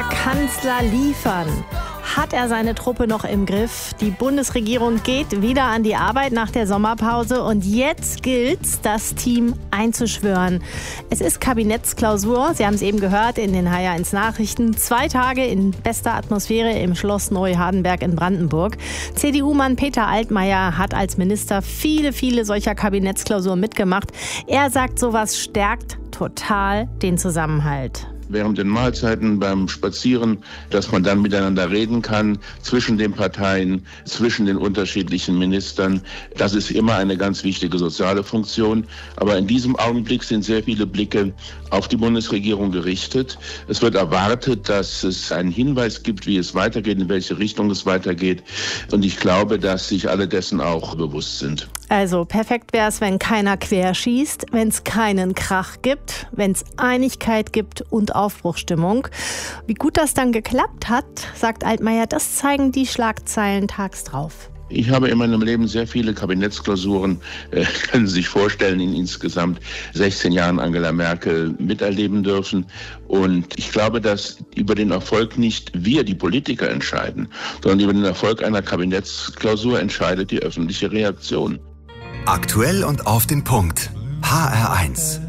der Kanzler liefern? Hat er seine Truppe noch im Griff? Die Bundesregierung geht wieder an die Arbeit nach der Sommerpause und jetzt gilt's, das Team einzuschwören. Es ist Kabinettsklausur, Sie haben es eben gehört in den HR1 Nachrichten. 2 Tage in bester Atmosphäre im Schloss Neuhardenberg in Brandenburg. CDU-Mann Peter Altmaier hat als Minister viele solcher Kabinettsklausuren mitgemacht. Er sagt, sowas stärkt total den Zusammenhalt. Während den Mahlzeiten, beim Spazieren, dass man dann miteinander reden kann, zwischen den Parteien, zwischen den unterschiedlichen Ministern. Das ist immer eine ganz wichtige soziale Funktion. Aber in diesem Augenblick sind sehr viele Blicke auf die Bundesregierung gerichtet. Es wird erwartet, dass es einen Hinweis gibt, wie es weitergeht, in welche Richtung es weitergeht. Und ich glaube, dass sich alle dessen auch bewusst sind. Also perfekt wäre es, wenn keiner querschießt, wenn es keinen Krach gibt, wenn es Einigkeit gibt und Aufbruchsstimmung. Wie gut das dann geklappt hat, sagt Altmaier, das zeigen die Schlagzeilen tags drauf. Ich habe in meinem Leben sehr viele Kabinettsklausuren, können Sie sich vorstellen, in insgesamt 16 Jahren Angela Merkel miterleben dürfen. Und ich glaube, dass über den Erfolg nicht wir, die Politiker, entscheiden, sondern über den Erfolg einer Kabinettsklausur entscheidet die öffentliche Reaktion. Aktuell und auf den Punkt. HR1.